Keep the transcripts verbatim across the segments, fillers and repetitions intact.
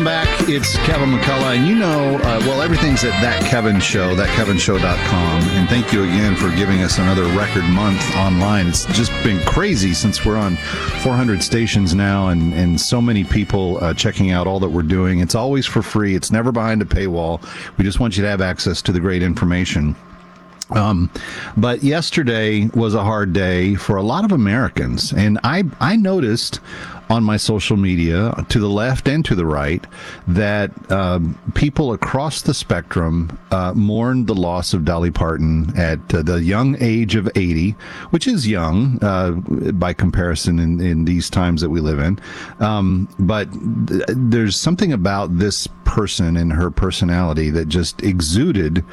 Back, it's Kevin McCullough, and you know, uh, well, everything's at That Kevin Show, that kevin show dot com, and thank you again for giving us another record month online. It's just been crazy since we're on four hundred stations now, and, and so many people uh, checking out all that we're doing. It's always for free. It's never behind a paywall. We just want you to have access to the great information. Um, but yesterday was a hard day for a lot of Americans, and I I noticed on my social media, to the left and to the right, that um, people across the spectrum uh, mourned the loss of Dolly Parton at uh, the young age of eighty, which is young uh, by comparison in, in these times that we live in. Um, but th- there's something about this person and her personality that just exuded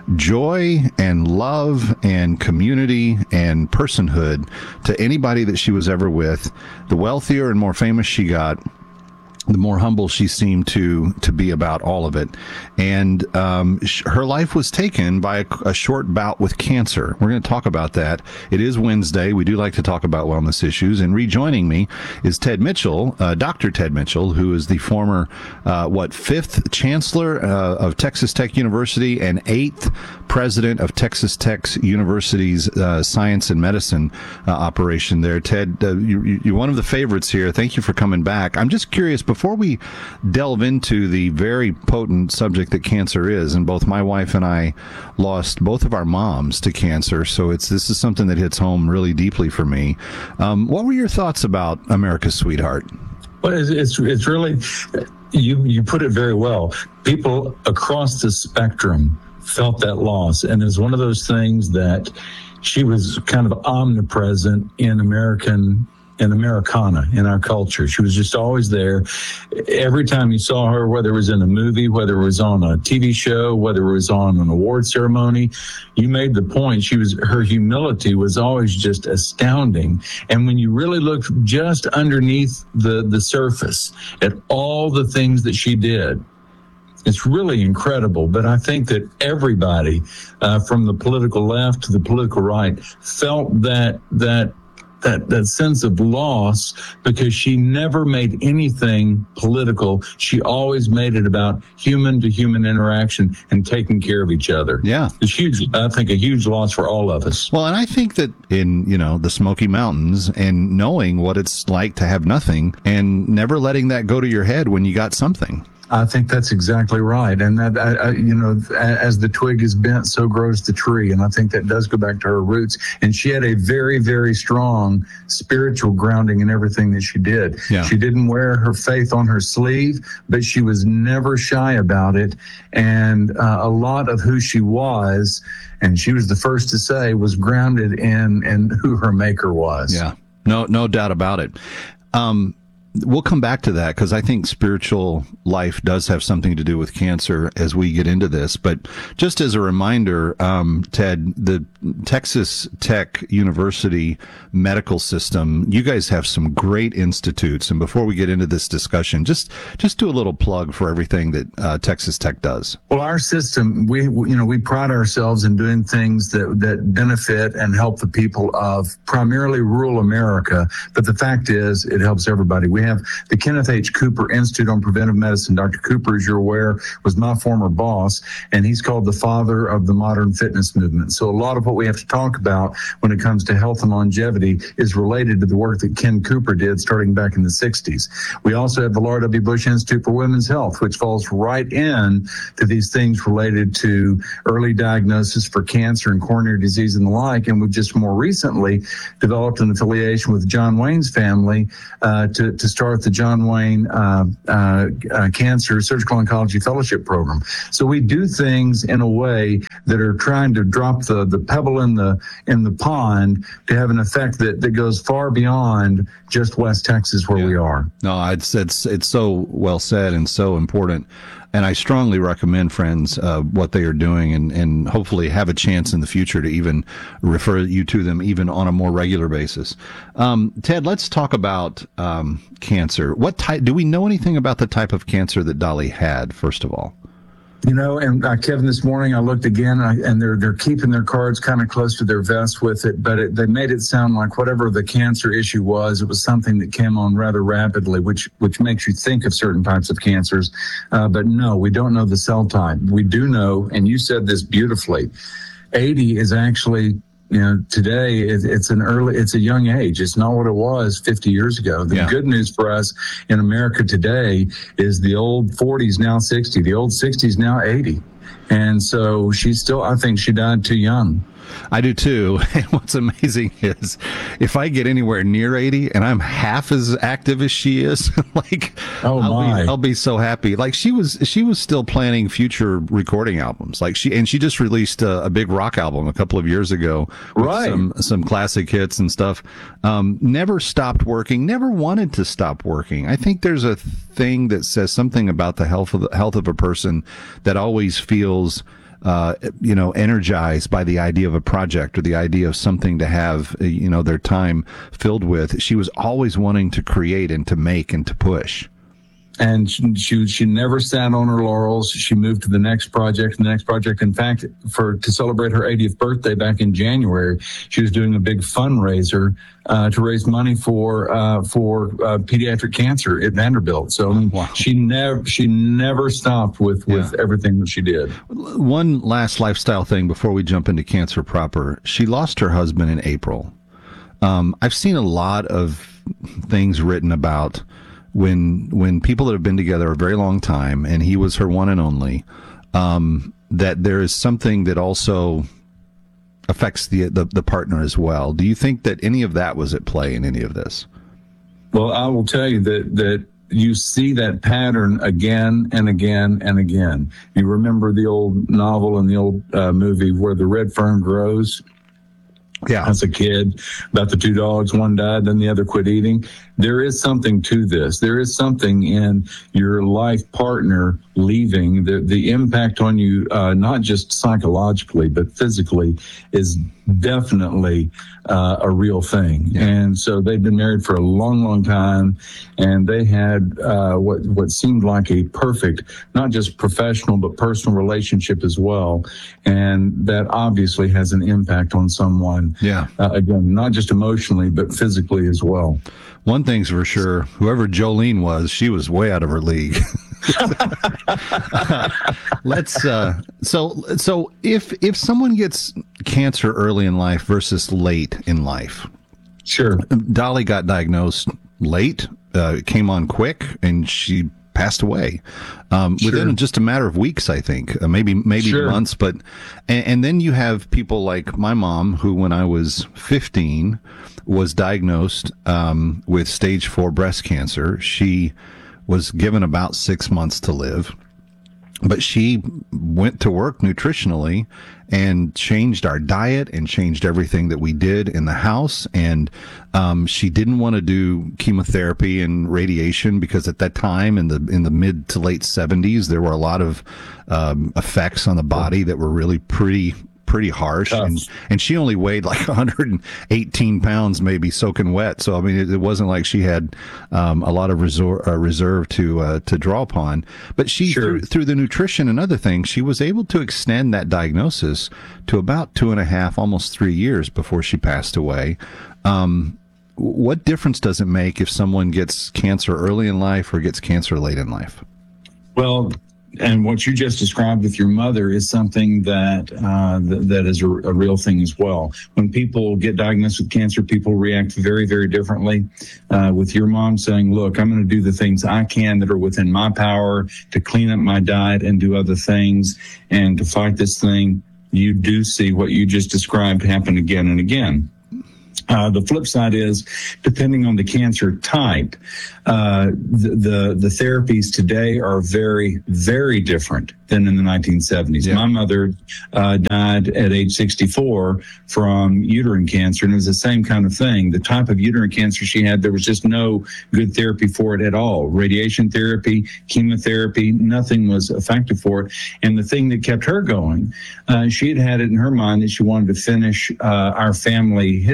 joy and love and community and personhood to anybody that she was ever with. The wealthier and more famous she got, the more humble she seemed to to be about all of it. And um, sh- her life was taken by a, a short bout with cancer. We're going to talk about that. It is Wednesday. We do like to talk about wellness issues. And rejoining me is Ted Mitchell, uh, Doctor Ted Mitchell, who is the former, uh, what, fifth chancellor uh, of Texas Tech University and eighth president of Texas Tech University's uh, science and medicine uh, operation there. Ted, uh, you, you're one of the favorites here. Thank you for coming back. I'm just curious, before we delve into the very potent subject that cancer is, and both my wife and I lost both of our moms to cancer, so it's this is something that hits home really deeply for me. Um, what were your thoughts about America's Sweetheart? Well, it's, it's it's really, you you put it very well. People across the spectrum felt that loss, and it's one of those things that she was kind of omnipresent in American in Americana, in our culture. She was just always there. Every time you saw her, whether it was in a movie, whether it was on a T V show, whether it was on an award ceremony, you made the point. She was, her humility was always just astounding. And when you really looked just underneath the, the surface at all the things that she did, it's really incredible. But I think that everybody, uh, from the political left to the political right, felt that, that, that that sense of loss, because she never made anything political. She always made it about human to human interaction and taking care of each other. Yeah. It's huge. I think a huge loss for all of us. Well, and I think that in, you know, the Smoky Mountains, and knowing what it's like to have nothing and never letting that go to your head when you got something. I think that's exactly right. And that, I, I, you know, as the twig is bent, so grows the tree. And I think that does go back to her roots. And she had a very, very strong spiritual grounding in everything that she did. Yeah. She didn't wear her faith on her sleeve, but she was never shy about it. And uh, a lot of who she was, and she was the first to say, was grounded in, in who her maker was. Yeah, no, no doubt about it. Um, We'll come back to that, because I think spiritual life does have something to do with cancer as we get into this. But just as a reminder, um, Ted, the Texas Tech University medical system, you guys have some great institutes. And before we get into this discussion, just just do a little plug for everything that uh, Texas Tech does. Well, our system, we you know we pride ourselves in doing things that that benefit and help the people of primarily rural America. But the fact is, it helps everybody. We have the Kenneth H. Cooper Institute on Preventive Medicine. Doctor Cooper, as you're aware, was my former boss, and he's called the father of the modern fitness movement. So a lot of what we have to talk about when it comes to health and longevity is related to the work that Ken Cooper did starting back in the sixties. We also have the Laura W. Bush Institute for Women's Health, which falls right in to these things related to early diagnosis for cancer and coronary disease and the like. And we've just more recently developed an affiliation with John Wayne's family uh, to, to start the John Wayne uh, uh, uh, Cancer Surgical Oncology Fellowship Program. So we do things in a way that are trying to drop the, the pebble in the in the pond to have an effect that, that goes far beyond just West Texas where Yeah. we are. No, it's, it's, it's so well said and so important. And I strongly recommend, friends, uh, what they are doing, and, and hopefully have a chance in the future to even refer you to them even on a more regular basis. Um, Ted, let's talk about um, cancer. What type? Do we know anything about the type of cancer that Dolly had, first of all? You know, and uh, Kevin, this morning I looked again, and, I, and they're they're keeping their cards kind of close to their vest with it, but it, they made it sound like whatever the cancer issue was, it was something that came on rather rapidly, which which makes you think of certain types of cancers. Uh, but no, we don't know the cell type. We do know, and you said this beautifully, eighty is actually, you know, today it, it's an early, it's a young age. It's not what it was fifty years ago. The Yeah. good news for us in America today is the old forties now sixty, the old sixties now eighty. And so she's still, I think she died too young. I do too. And what's amazing is if I get anywhere near eighty and I'm half as active as she is, like, Oh, I'll my. be, I'll be so happy. Like she was, she was still planning future recording albums. Like she, and she just released a, a big rock album a couple of years ago. With Right. Some, some classic hits and stuff. Um, never stopped working, never wanted to stop working. I think there's a thing that says something about the health of the health of a person that always feels uh, you know, energized by the idea of a project or the idea of something to have, uh, you know, their time filled with. She was always wanting to create and to make and to push. And she, she she never sat on her laurels. She moved to the next project, the next project. In fact, for to celebrate her eightieth birthday back in January, she was doing a big fundraiser uh, to raise money for uh, for uh, pediatric cancer at Vanderbilt. So Wow. she never she never stopped with with Yeah. everything that she did. One last lifestyle thing before we jump into cancer proper. She lost her husband in April. Um, I've seen a lot of things written about when when people that have been together a very long time, and he was her one and only, um, that there is something that also affects the, the the partner as well. Do you think that any of that was at play in any of this? Well, I will tell you that that you see that pattern again and again and again. You remember the old novel and the old uh, movie Where the Red Fern Grows? Yeah. As a kid, about the two dogs, one died, then the other quit eating. There is something to this. There is something in your life partner leaving. The, the impact on you, uh, not just psychologically, but physically, is definitely uh, a real thing. Yeah. And so they've been married for a long, long time, and they had uh, what what seemed like a perfect, not just professional, but personal relationship as well. And that obviously has an impact on someone. Yeah. Uh, again, not just emotionally, but physically as well. One thing's for sure, whoever Jolene was, she was way out of her league. Let's uh so so if if someone gets cancer early in life versus late in life. Sure. Dolly got diagnosed late, uh came on quick, and she passed away um Sure. within just a matter of weeks, I think, uh, maybe maybe Sure. months. But and, and then you have people like my mom, who when I was fifteen was diagnosed um with stage four breast cancer. She was given about six months to live, but she went to work nutritionally and changed our diet and changed everything that we did in the house. And um, she didn't want to do chemotherapy and radiation because at that time, in the in the mid to late seventies, there were a lot of um, effects on the body that were really pretty pretty harsh. Tough. And, and she only weighed like one hundred eighteen pounds, maybe soaking wet. So, I mean, it, it wasn't like she had um, a lot of resor- uh, reserve to uh, to draw upon. But she, Sure. through, through the nutrition and other things, she was able to extend that diagnosis to about two and a half, almost three years before she passed away. Um, what difference does it make if someone gets cancer early in life or gets cancer late in life? Well, and what you just described with your mother is something that uh, th- that is a, a real thing as well. When people get diagnosed with cancer, people react very, very differently. Uh, with your mom saying, look, I'm going to do the things I can that are within my power to clean up my diet and do other things and to fight this thing, you do see what you just described happen again and again. Uh, the flip side is, depending on the cancer type, uh, the, the the therapies today are very, very different than in the nineteen seventies. Yeah. My mother uh, died at age sixty-four from uterine cancer, and it was the same kind of thing. The type of uterine cancer she had, there was just no good therapy for it at all. Radiation therapy, chemotherapy, nothing was effective for it. And the thing that kept her going, uh, she had had it in her mind that she wanted to finish uh, our family history book.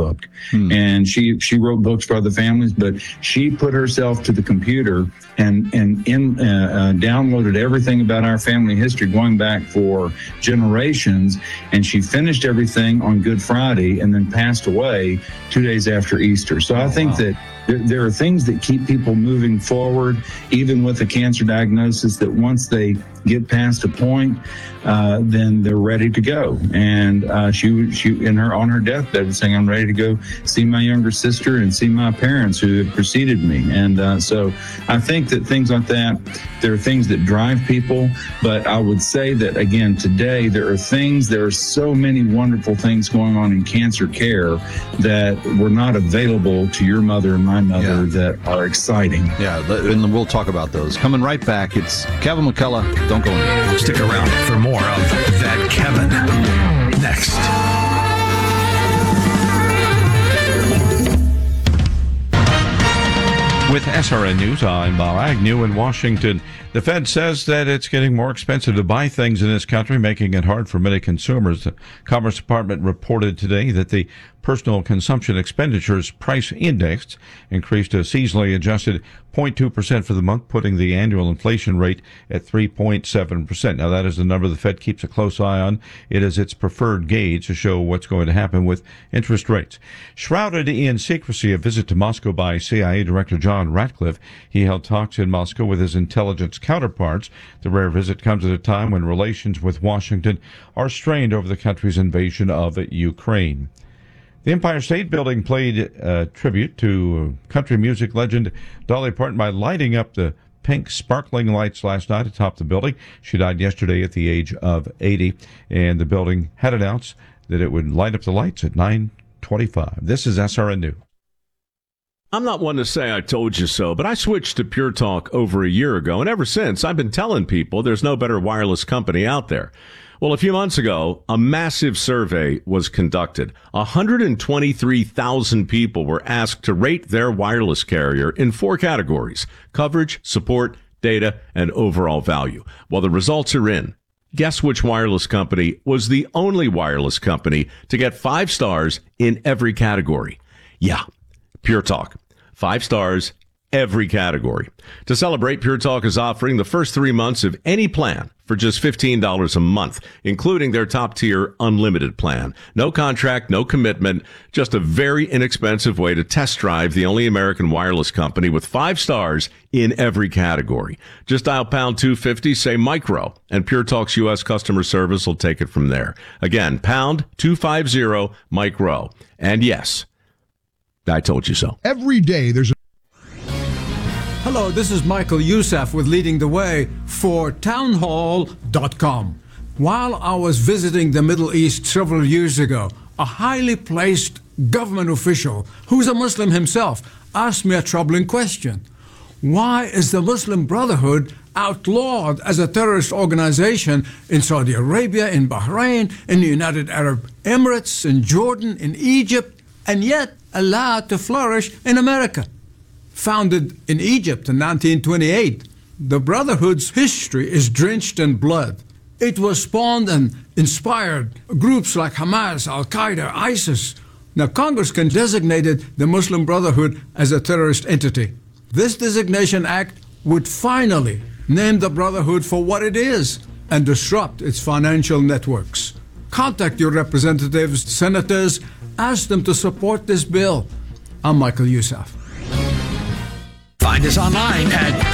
book. Hmm. And she, she wrote books for other families, but she put herself to the computer and, and in, uh, uh, downloaded everything about our family history going back for generations. And she finished everything on Good Friday and then passed away two days after Easter. So I think wow. that there, there are things that keep people moving forward, even with a cancer diagnosis, that once they get past a point, uh, then they're ready to go. And uh, she, she, in her on her deathbed, was saying, "I'm ready to go see my younger sister and see my parents who have preceded me." And uh, so, I think that things like that, there are things that drive people. But I would say that again today, there are things, there are so many wonderful things going on in cancer care that were not available to your mother and my mother yeah. that are exciting. Yeah, and we'll talk about those coming right back. It's Kevin McCullough. Don't go anywhere. Stick around for more of That Kevin next. With S R N News, I'm Bob Agnew in Washington. The Fed says that it's getting more expensive to buy things in this country, making it hard for many consumers. The Commerce Department reported today that the Personal Consumption Expenditures Price Index increased a seasonally adjusted zero point two percent for the month, putting the annual inflation rate at three point seven percent. Now, that is the number the Fed keeps a close eye on. It is its preferred gauge to show what's going to happen with interest rates. Shrouded in secrecy, a visit to Moscow by C I A Director John Ratcliffe. He held talks in Moscow with his intelligence counterparts. The rare visit comes at a time when relations with Washington are strained over the country's invasion of Ukraine. The Empire State Building played uh, tribute to country music legend Dolly Parton by lighting up the pink sparkling lights last night atop the building. She died yesterday at the age of eighty, and the building had announced that it would light up the lights at nine twenty-five. This is S R N News. I'm not one to say I told you so, but I switched to Pure Talk over a year ago, and ever since, I've been telling people there's no better wireless company out there. Well, a few months ago, a massive survey was conducted. one hundred twenty-three thousand people were asked to rate their wireless carrier in four categories: coverage, support, data, and overall value. Well, the results are in. Guess which wireless company was the only wireless company to get five stars in every category? Yeah, Pure Talk. Five stars, every category. To celebrate, Pure Talk is offering the first three months of any plan for just fifteen dollars a month, including their top-tier unlimited plan. No contract, no commitment, just a very inexpensive way to test drive the only American wireless company with five stars in every category. Just dial pound two fifty, say micro, and Pure Talk's U S customer service will take it from there. Again, pound two fifty, micro. And yes, I told you so. Every day there's a Hello, this is Michael Youssef with Leading the Way for townhall dot com. While I was visiting the Middle East several years ago, a highly placed government official who's a Muslim himself asked me a troubling question. Why is the Muslim Brotherhood outlawed as a terrorist organization in Saudi Arabia, in Bahrain, in the United Arab Emirates, in Jordan, in Egypt, and yet allowed to flourish in America? Founded in Egypt in nineteen twenty-eight, the Brotherhood's history is drenched in blood. It was spawned and inspired groups like Hamas, Al-Qaeda, ISIS. Now, Congress can designate the Muslim Brotherhood as a terrorist entity. This designation act would finally name the Brotherhood for what it is and disrupt its financial networks. Contact your representatives, senators, ask them to support this bill. I'm Michael Youssef. Find us online at